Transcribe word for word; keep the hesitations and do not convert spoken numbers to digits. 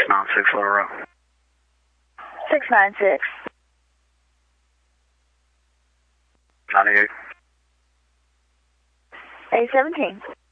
nine six Little Rock. six nine six. ninety-eight. A seventeen.